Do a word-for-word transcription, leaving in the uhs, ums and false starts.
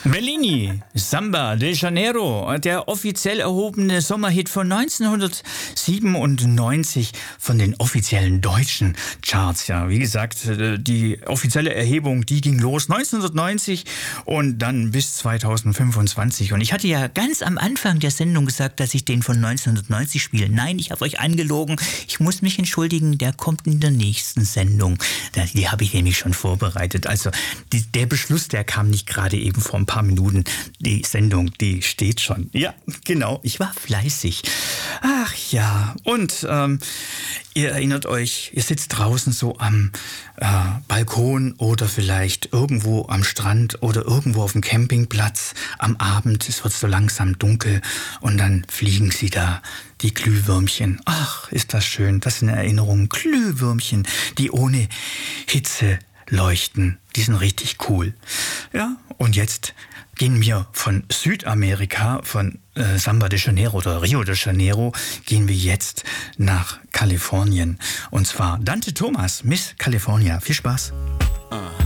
Bellini, Samba de Janeiro, der offiziell erhobene Sommerhit von neunzehnhundertsiebenundneunzig von den offiziellen deutschen Charts. Ja, wie gesagt, die offizielle Erhebung, die ging los neunzehnhundertneunzig und dann bis zweitausendfünfundzwanzig. Und ich hatte ja ganz am Anfang der Sendung gesagt, dass ich den von neunzehnhundertneunzig spiele. Nein, ich habe euch angelogen. Ich muss mich entschuldigen, der kommt in der nächsten Sendung. Die habe ich nämlich schon vorbereitet. Also die, der Beschluss, der kam nicht gerade eben vor ein paar Minuten. Die Sendung, die steht schon. Ja, genau. Ich war fleißig. Ach ja. Und ähm, ihr erinnert euch, ihr sitzt draußen so am äh, Balkon oder vielleicht irgendwo am Strand oder irgendwo auf dem Campingplatz am Abend. Es wird so langsam dunkel und dann fliegen sie da, die Glühwürmchen. Ach, ist das schön. Das sind Erinnerungen. Glühwürmchen, die ohne Hitze leuchten. Die sind richtig cool. Ja, und jetzt gehen wir von Südamerika, von äh, Samba de Janeiro oder Rio de Janeiro, gehen wir jetzt nach Kalifornien. Und zwar Dante Thomas, Miss California. Viel Spaß. Uh.